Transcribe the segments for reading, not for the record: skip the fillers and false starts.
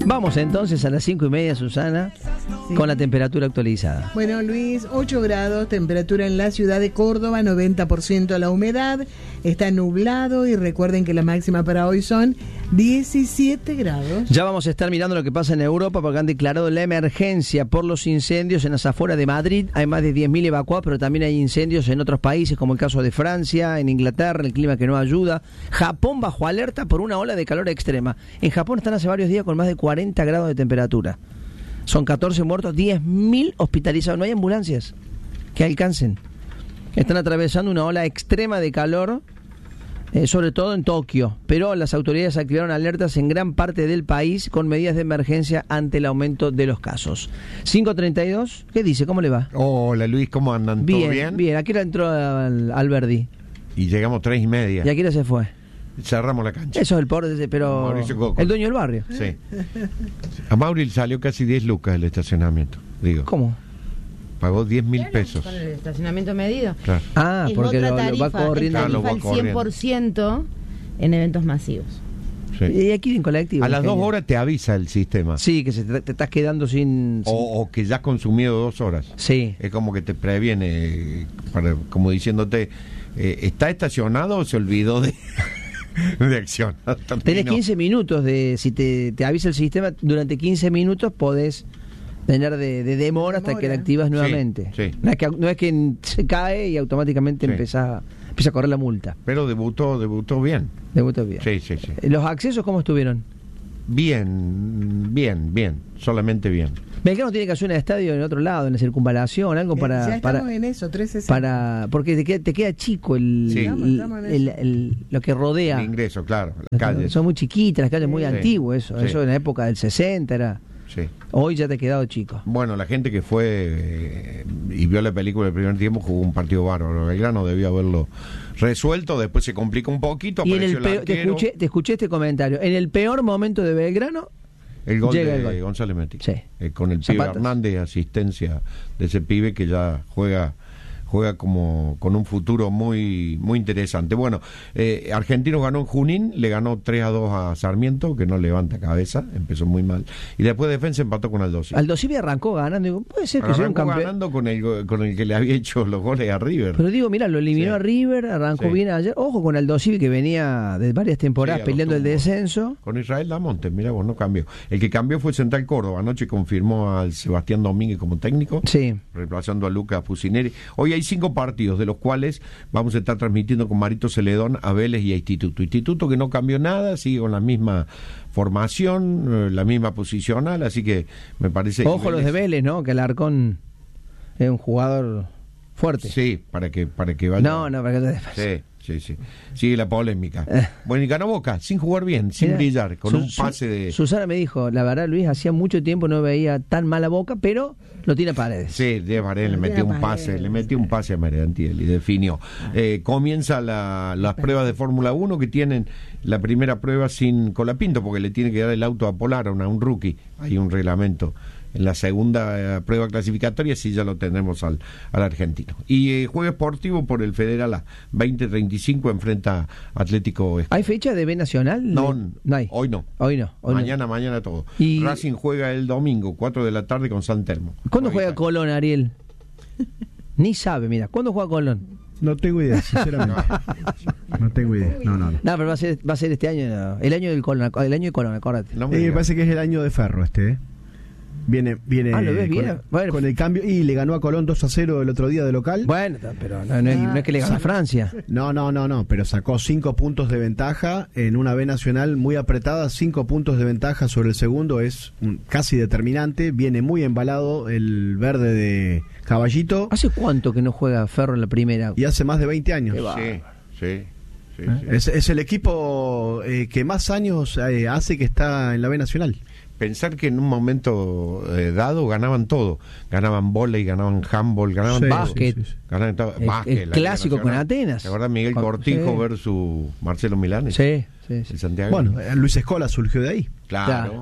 Vamos entonces a las 5:30, Susana, sí, con la temperatura actualizada. Bueno, Luis, 8 grados, temperatura en la ciudad de Córdoba, 90% la humedad, está nublado y recuerden que la máxima para hoy son 17 grados. Ya vamos a estar mirando lo que pasa en Europa porque han declarado la emergencia por los incendios en las afueras de Madrid. Hay más de 10.000 evacuados, pero también hay incendios en otros países, como el caso de Francia, en Inglaterra, el clima que no ayuda. Japón bajo alerta por una ola de calor extrema. En Japón están hace varios días con más de 40 grados de temperatura. Son 14 muertos, 10.000 hospitalizados. No hay ambulancias que alcancen. Están atravesando una ola extrema de calor, sobre todo en Tokio, pero las autoridades activaron alertas en gran parte del país con medidas de emergencia ante el aumento de los casos. 5:32, ¿qué dice? ¿Cómo le va? Hola Luis, ¿cómo andan? ¿Todo Bien, bien? bien. Aquí entró Alberdi. Y llegamos 3:30. ¿Y aquí se fue? Cerramos la cancha. Eso es el pobre, pero el dueño del barrio. Sí. A Mauri salió casi 10 lucas el estacionamiento, digo. ¿Cómo? Pagó 10.000 pesos. Con el estacionamiento medido. Claro. Ah, Es porque otra lo tarifa, va corriendo. es Claro, lo va tarifa al 100% en eventos masivos. Sí. Y aquí en colectivo. A las genio. 2 horas te avisa el sistema. Sí, que te estás quedando sin... O que ya has consumido 2 horas. Sí. Es como que te previene, como diciéndote, ¿está estacionado o se olvidó de accionar? Tenés 15 minutos de... Si te avisa el sistema, durante 15 minutos podés tener de demora hasta que la activas nuevamente. Sí. No es que se cae y automáticamente Sí. empieza a correr la multa. Pero debutó bien. Debutó bien. Sí. ¿Los accesos cómo estuvieron? Bien. Solamente bien. Belgrano tiene que hacer un estadio en otro lado, en la circunvalación, algo para... Ya estamos en eso, 360. Porque te queda chico Sí. lo que rodea. El ingreso, claro. Las calles. Son muy chiquitas, las calles muy Sí. antiguas, eso. Sí. Eso en la época del 60 era... Sí. Hoy ya te ha quedado chico. Bueno, la gente que fue y vio la película el primer tiempo jugó un partido bárbaro. Belgrano debió haberlo resuelto, después se complica un poquito. Y en apareció el peor, arquero, te escuché este comentario. En el peor momento de Belgrano, el gol llega de el gol. González Metti. Sí. Con el pibe Zapatos. Hernández, asistencia de ese pibe que ya juega como con un futuro muy interesante. Bueno, Argentinos ganó en Junín, le ganó 3-2 a Sarmiento, que no levanta cabeza, empezó muy mal. Y después Defensa empató con Aldosivi. Aldosivi arrancó ganando. Digo, puede ser que sea un Arrancó campeón. ganando con el que le había hecho los goles a River. Pero digo, mira, lo eliminó Sí. a River, arrancó Sí. bien ayer. Ojo con Aldosivi, que venía de varias temporadas Sí, peleando el tumbos. descenso. Con Israel Damonte, mira vos, no cambió. El que cambió fue Central Córdoba. Anoche confirmó al Sebastián Domínguez como técnico, Sí. reemplazando a Lucas Fusineri. Hoy hay 5 partidos, de los cuales vamos a estar transmitiendo con Marito Celedón a Vélez y a Instituto. Instituto que no cambió nada, sigue con la misma formación, la misma posicional, así que me parece... Ojo los de Vélez, ¿no? Que Alarcón es un jugador fuerte. Sí, para que vaya... No, para que... Sí. Sigue la polémica. Bueno, y ganó Boca, sin jugar bien, sin Mirá, brillar, con un pase de... Susana me dijo, la verdad, Luis, hacía mucho tiempo no veía tan mala Boca, pero lo tiene Paredes. Sí, Díaz Paredes le metió un pase a Merentiel y definió. Comienza las pruebas de Fórmula 1 que tienen la primera prueba sin Colapinto, porque le tiene que dar el auto a Polar, a un rookie. Hay un reglamento. En la segunda prueba clasificatoria sí ya lo tendremos al argentino. Y juego esportivo por el Federal A, 20:35 enfrenta Atlético Escobar. ¿Hay fecha de B Nacional? No hay. Hoy no. Mañana todo. Y... Racing juega el domingo, 4 de la tarde con San Telmo. ¿Cuándo juega Colón, Ariel? Ni sabe, mira. ¿Cuándo juega Colón? No tengo idea, sinceramente. No tengo idea. No. No, pero va a ser este año, no. El año del Colón, acuérdate. No Me parece que es el año de Ferro ¿eh? Viene ¿lo ves bien? Bueno, con el cambio y le ganó a Colón 2-0 el otro día de local. Bueno, pero no es que le gane a Francia. No, pero sacó 5 puntos de ventaja en una B Nacional muy apretada. 5 puntos de ventaja sobre el segundo es casi determinante. Viene muy embalado el verde de Caballito. ¿Hace cuánto que no juega Ferro en la primera? Y hace más de 20 años. Sí. Es el equipo que más años hace que está en la B Nacional. Pensar que en un momento dado ganaban todo. Ganaban vóley, ganaban handball, ganaban básquet. Ganaban todo. El clásico con Atenas. ¿Te acuerdas Miguel Cortijo versus Marcelo Milanes? Sí. El Santiago. Bueno, Luis Escola surgió de ahí. Claro.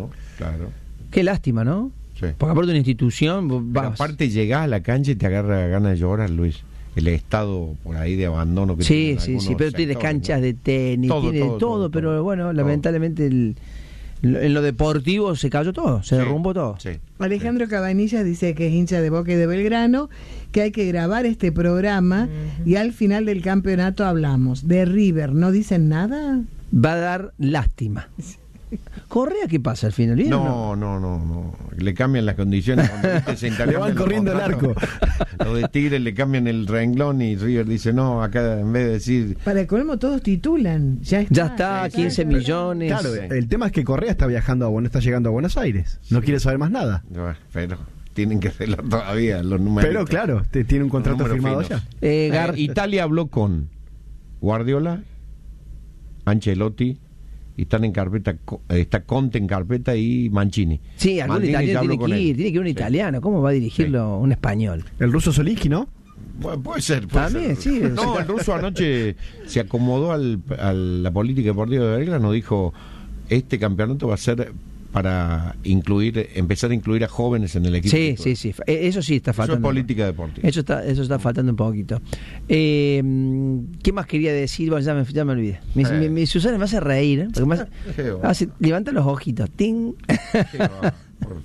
Qué lástima, ¿no? Sí. Porque aparte de una institución... Pero aparte llegás a la cancha y te agarra ganas de llorar, Luis. El estado por ahí de abandono que sí, tienen pero tiene sectores, canchas ¿no? de tenis, tiene todo, pero bueno, lamentablemente En lo deportivo se cayó todo, se derrumbó todo. Sí. Alejandro Cabanillas dice que es hincha de Boca y de Belgrano, que hay que grabar este programa y al final del campeonato hablamos. De River, ¿no dicen nada? Va a dar lástima. ¿Correa qué pasa al final? ¿Bien o No. Le cambian las condiciones. Cuando se Le van corriendo el arco. Los de Tigre le cambian el renglón y River dice, no, acá en vez de decir... Para el colmo todos titulan. Ya está, 15 millones. Claro, el tema es que Correa está está llegando a Buenos Aires. No quiere saber más nada. Bueno, pero tienen que hacerlo todavía los números. Pero claro, tiene un contrato firmado finos. ya. Italia habló con Guardiola, Ancelotti, y están en carpeta, está Conte en carpeta y Mancini. Sí, algún italiano tiene que ir un italiano. ¿Cómo va a dirigirlo un español? El ruso Solinsky, ¿no? Bueno, puede ser. También, sí. No, el ruso anoche se acomodó a la política deportiva de Belgrano, dijo, este campeonato va a ser para empezar a incluir a jóvenes en el equipo. Sí. Eso sí está faltando. Eso es política deportiva. Eso está faltando un poquito. ¿Qué más quería decir? Bueno, ya me olvidé. Mi Susana me hace reír, porque levanta los ojitos. ¡Ting! Por favor.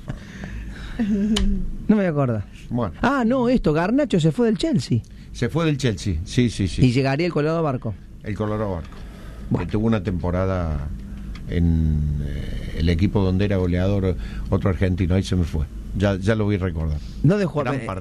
No me voy a acordar. Bueno. Garnacho se fue del Chelsea. Se fue del Chelsea, sí. Y llegaría el Colorado Barco. El Colorado Barco. Que tuvo una temporada en el equipo donde era goleador otro argentino, ahí se me fue. Ya lo vi recordar. ¿No dejó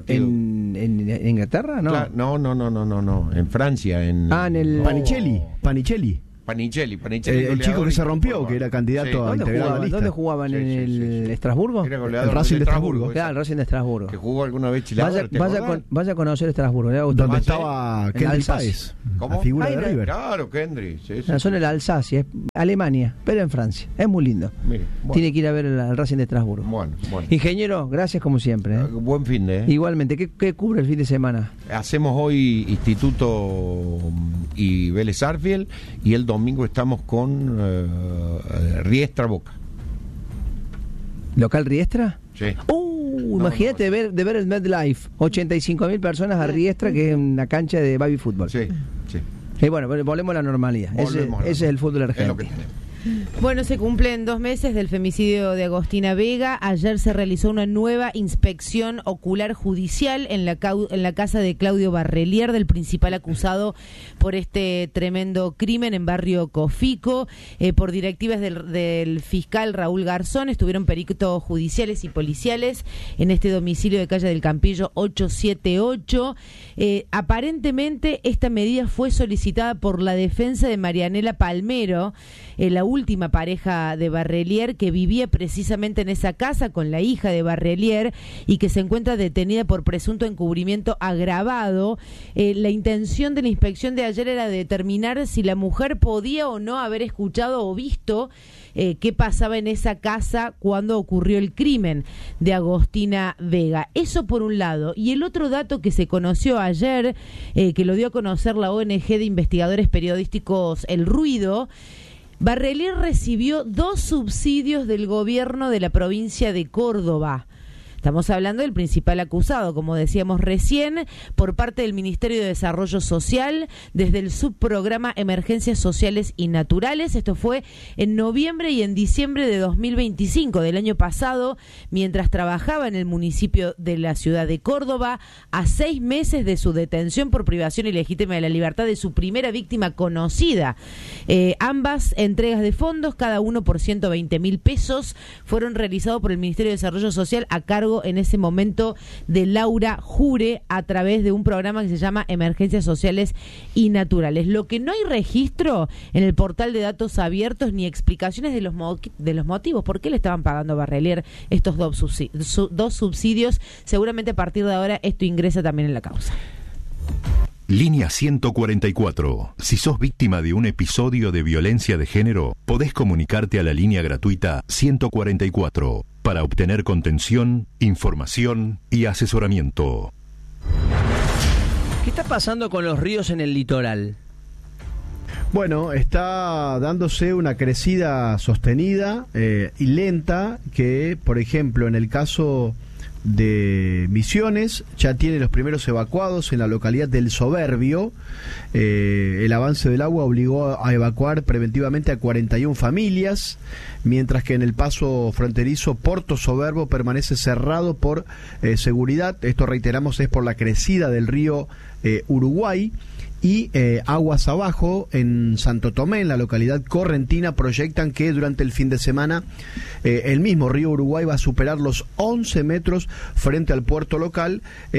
en Inglaterra? No. Claro, no. En Francia. En el Panicelli. El chico que se rompió, que era candidato a integrar la lista. ¿Dónde jugaban? ¿En el Estrasburgo? Era goleador el Racing de Estrasburgo. Claro, el Racing de Estrasburgo. Que jugó alguna vez Chilavert. Vaya a conocer Estrasburgo. Donde estaba Kendry Páez. ¿Cómo? La figura de River. Claro, Kendry. Son el Alsacia, es Alemania, pero en Francia. Es muy lindo. Mire, bueno. Tiene que ir a ver el Racing de Estrasburgo. Bueno. Ingeniero, gracias como siempre. Buen fin de. Igualmente, ¿qué cubre el fin de semana? Hacemos hoy Instituto y Vélez Sarsfield y el domingo estamos con Riestra Boca. ¿Local Riestra? Sí. Imagínate de ver el MetLife, 85.000 personas a Riestra, que es una cancha de baby fútbol. Sí. Y bueno, volvemos a la normalidad. Ese es el fútbol argentino. Bueno, se cumplen 2 meses del femicidio de Agostina Vega. Ayer se realizó una nueva inspección ocular judicial en la casa de Claudio Barrelier, del principal acusado por este tremendo crimen en barrio Cofico. Por directivas del fiscal Raúl Garzón, estuvieron peritos judiciales y policiales en este domicilio de calle del Campillo 878. Aparentemente esta medida fue solicitada por la defensa de Marianela Palmero, la última pareja de Barrelier, que vivía precisamente en esa casa con la hija de Barrelier y que se encuentra detenida por presunto encubrimiento agravado. La intención de la inspección de ayer era determinar si la mujer podía o no haber escuchado o visto qué pasaba en esa casa cuando ocurrió el crimen de Agostina Vega. Eso por un lado. Y el otro dato que se conoció ayer, que lo dio a conocer la ONG de investigadores periodísticos El Ruido, Barrelier recibió 2 subsidios del gobierno de la provincia de Córdoba. Estamos hablando del principal acusado, como decíamos recién, por parte del Ministerio de Desarrollo Social, desde el subprograma Emergencias Sociales y Naturales. Esto fue en noviembre y en diciembre de 2025, del año pasado, mientras trabajaba en el municipio de la ciudad de Córdoba, a 6 meses de su detención por privación ilegítima de la libertad de su primera víctima conocida. Ambas entregas de fondos, cada uno por 120.000 pesos, fueron realizados por el Ministerio de Desarrollo Social a cargo en ese momento de Laura Jure, a través de un programa que se llama Emergencias Sociales y Naturales. Lo que no hay registro en el portal de datos abiertos ni explicaciones de los motivos por qué le estaban pagando a Barrelier estos 2 subsidios. Seguramente a partir de ahora esto ingresa también en la causa. Línea 144. Si sos víctima de un episodio de violencia de género, podés comunicarte a la línea gratuita 144 para obtener contención, información y asesoramiento. ¿Qué está pasando con los ríos en el litoral? Bueno, está dándose una crecida sostenida y lenta que, por ejemplo, en el caso de Misiones ya tiene los primeros evacuados en la localidad del Soberbio. El avance del agua obligó a evacuar preventivamente a 41 familias, mientras que en el paso fronterizo Porto Soberbo permanece cerrado por seguridad. Esto, reiteramos, es por la crecida del río Uruguay. Y aguas abajo, en Santo Tomé, en la localidad correntina, proyectan que durante el fin de semana el mismo río Uruguay va a superar los 11 metros frente al puerto local,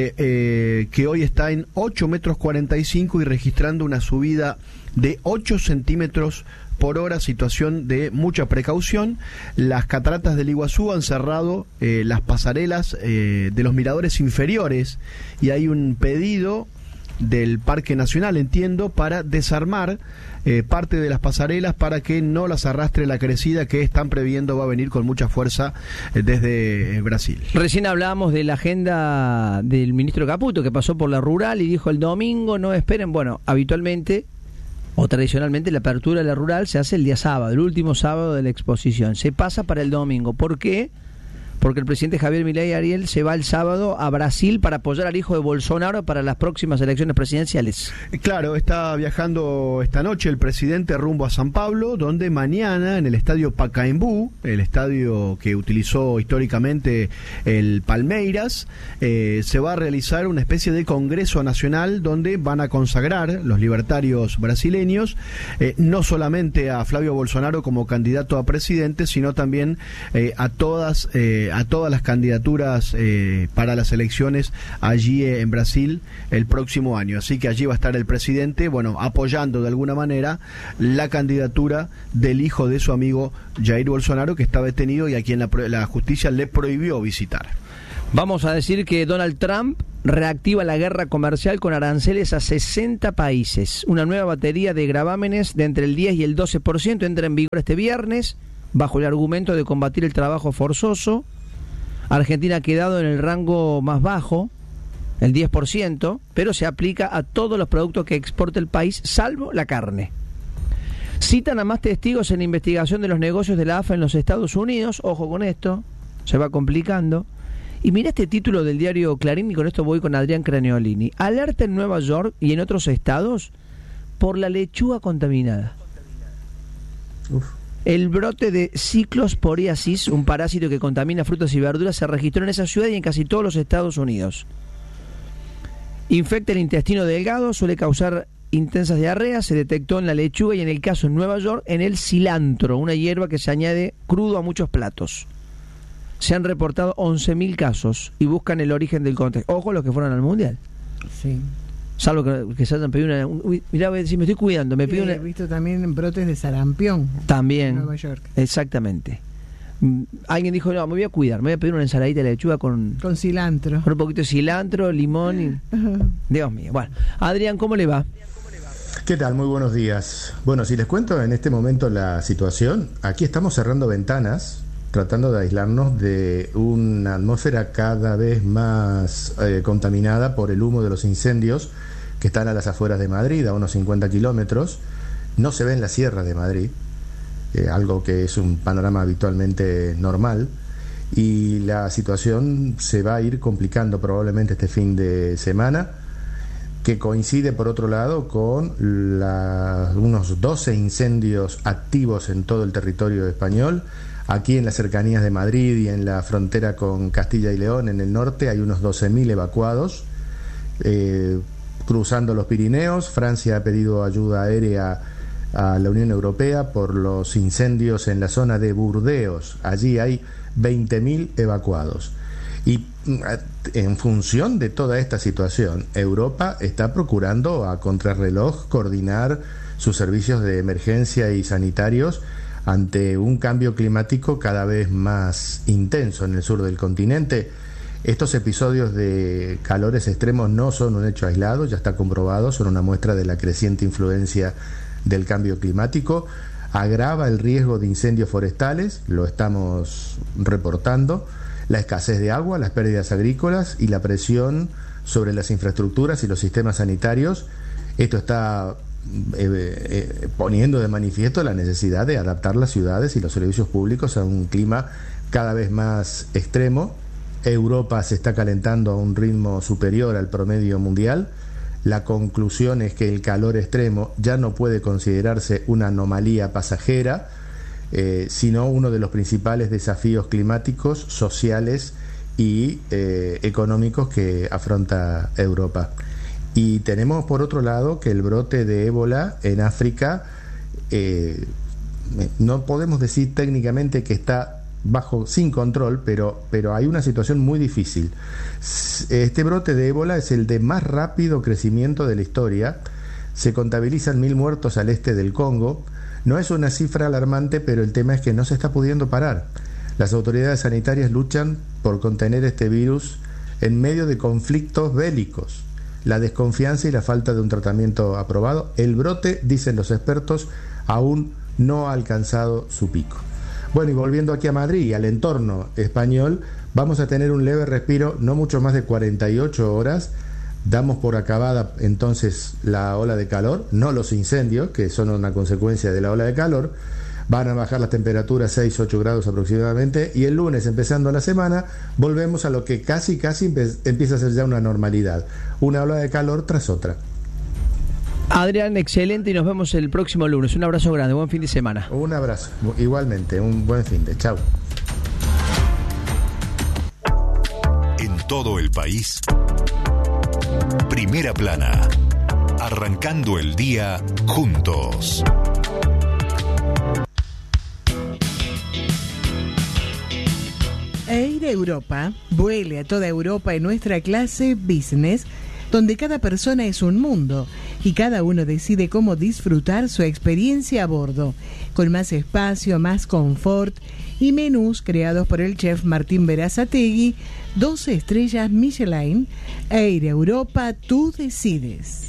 que hoy está en 8 metros 45 y registrando una subida de 8 centímetros por hora, situación de mucha precaución. Las cataratas del Iguazú han cerrado las pasarelas de los miradores inferiores y hay un pedido del Parque Nacional, entiendo, para desarmar parte de las pasarelas para que no las arrastre la crecida que están previendo va a venir con mucha fuerza desde Brasil. Recién hablábamos de la agenda del ministro Caputo, que pasó por la rural y dijo el domingo no esperen. Bueno, habitualmente o tradicionalmente la apertura de la rural se hace el día sábado, el último sábado de la exposición. Se pasa para el domingo. ¿Por qué? Porque el presidente Javier Milei Ariel se va el sábado a Brasil para apoyar al hijo de Bolsonaro para las próximas elecciones presidenciales. Claro, está viajando esta noche el presidente rumbo a San Pablo, donde mañana en el estadio Pacaembu, el estadio que utilizó históricamente el Palmeiras, se va a realizar una especie de congreso nacional donde van a consagrar los libertarios brasileños no solamente a Flavio Bolsonaro como candidato a presidente, sino también a todas las candidaturas para las elecciones allí en Brasil el próximo año. Así que allí va a estar el presidente, bueno, apoyando de alguna manera la candidatura del hijo de su amigo Jair Bolsonaro, que está detenido y a quien la justicia le prohibió visitar. Vamos a decir que Donald Trump reactiva la guerra comercial con aranceles a 60 países. Una nueva batería de gravámenes de entre el 10 y el 12% entra en vigor este viernes, bajo el argumento de combatir el trabajo forzoso. Argentina ha quedado en el rango más bajo, el 10%, pero se aplica a todos los productos que exporta el país, salvo la carne. Citan a más testigos en la investigación de los negocios de la AFA en los Estados Unidos. Ojo con esto, se va complicando. Y mira este título del diario Clarín, y con esto voy con Adrián Craniolini. Alerta en Nueva York y en otros estados por la lechuga contaminada. Uf. El brote de ciclosporiasis, un parásito que contamina frutas y verduras, se registró en esa ciudad y en casi todos los Estados Unidos. Infecta el intestino delgado, suele causar intensas diarreas, se detectó en la lechuga y en el caso en Nueva York en el cilantro, una hierba que se añade crudo a muchos platos. Se han reportado 11.000 casos y buscan el origen del contagio. Ojo los que fueron al Mundial. Sí. Salvo que se hayan pedido mirá, si me estoy cuidando, me pido he visto también brotes de sarampión. También. En Nueva York. Exactamente. Alguien dijo, no, me voy a cuidar, me voy a pedir una ensaladita de lechuga con cilantro. Con un poquito de cilantro, limón y... Dios mío. Bueno, Adrián, ¿cómo le va? ¿Qué tal? Muy buenos días. Bueno, si les cuento en este momento la situación, aquí estamos cerrando ventanas, tratando de aislarnos de una atmósfera cada vez más contaminada por el humo de los incendios que están a las afueras de Madrid, a unos 50 kilómetros. No se ve en la sierra de Madrid, algo que es un panorama habitualmente normal, y la situación se va a ir complicando probablemente este fin de semana, que coincide por otro lado con unos 12 incendios activos en todo el territorio español. Aquí en las cercanías de Madrid y en la frontera con Castilla y León en el norte hay unos 12.000 evacuados. Cruzando los Pirineos, Francia ha pedido ayuda aérea a la Unión Europea por los incendios en la zona de Burdeos. Allí hay 20.000 evacuados. Y en función de toda esta situación, Europa está procurando a contrarreloj coordinar sus servicios de emergencia y sanitarios ante un cambio climático cada vez más intenso en el sur del continente. Estos episodios de calores extremos no son un hecho aislado, ya está comprobado, son una muestra de la creciente influencia del cambio climático. Agrava el riesgo de incendios forestales, lo estamos reportando, la escasez de agua, las pérdidas agrícolas y la presión sobre las infraestructuras y los sistemas sanitarios. Esto está poniendo de manifiesto la necesidad de adaptar las ciudades y los servicios públicos a un clima cada vez más extremo. Europa se está calentando a un ritmo superior al promedio mundial. La conclusión es que el calor extremo ya no puede considerarse una anomalía pasajera, sino uno de los principales desafíos climáticos, sociales y económicos que afronta Europa. Y tenemos por otro lado que el brote de ébola en África, no podemos decir técnicamente que está sin control, pero hay una situación muy difícil. Este brote de ébola es el de más rápido crecimiento de la historia. Se contabilizan 1.000 muertos al este del Congo. No es una cifra alarmante, pero el tema es que no se está pudiendo parar. Las autoridades sanitarias luchan por contener este virus en medio de conflictos bélicos, la desconfianza y la falta de un tratamiento aprobado. El brote, dicen los expertos, aún no ha alcanzado su pico. Bueno, y volviendo aquí a Madrid y al entorno español, vamos a tener un leve respiro, no mucho más de 48 horas. Damos por acabada entonces la ola de calor, no los incendios, que son una consecuencia de la ola de calor. Van a bajar las temperaturas 6-8 grados aproximadamente, y el lunes, empezando la semana, volvemos a lo que casi empieza a ser ya una normalidad, una ola de calor tras otra. Adrián, excelente, y nos vemos el próximo lunes. Un abrazo grande, buen fin de semana. Un abrazo, igualmente, un buen fin de, chao. En todo el país, Primera Plana, arrancando el día juntos. Air Europa vuele a toda Europa en nuestra clase Business, donde cada persona es un mundo y cada uno decide cómo disfrutar su experiencia a bordo, con más espacio, más confort y menús creados por el chef Martín Berazategui, 12 estrellas Michelin. Air Europa, tú decides.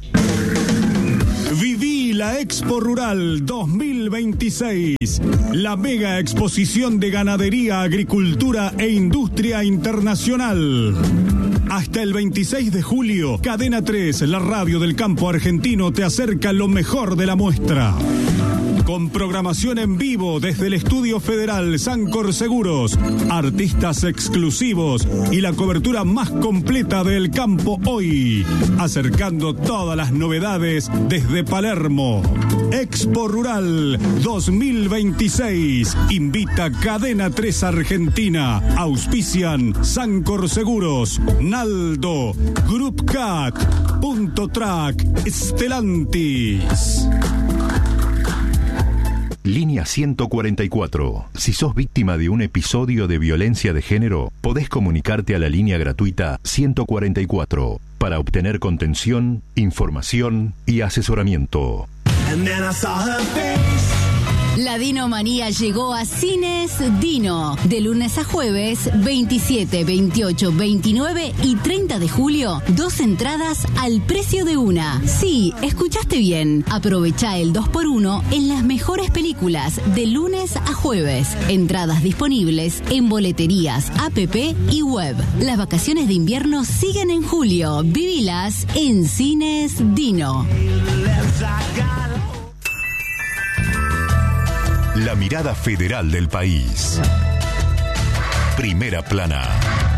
Viví la Expo Rural 2026, la mega exposición de ganadería, agricultura e industria internacional. Hasta el 26 de julio, Cadena 3, la radio del campo argentino, te acerca lo mejor de la muestra. Con programación en vivo desde el Estudio Federal Sancor Seguros, artistas exclusivos y la cobertura más completa del campo hoy, acercando todas las novedades desde Palermo. Expo Rural 2026 invita Cadena 3 Argentina. Auspician Sancor Seguros, Naldo, Group Cat, Punto Track, Stellantis. Línea 144. Si sos víctima de un episodio de violencia de género, podés comunicarte a la línea gratuita 144 para obtener contención, información y asesoramiento. La Dinomanía llegó a Cines Dino. De lunes a jueves, 27, 28, 29 y 30 de julio, 2 entradas al precio de una. Sí, escuchaste bien. Aprovecha el 2x1 en las mejores películas de lunes a jueves. Entradas disponibles en boleterías, app y web. Las vacaciones de invierno siguen en julio. Vivilas en Cines Dino. La mirada federal del país. Primera Plana.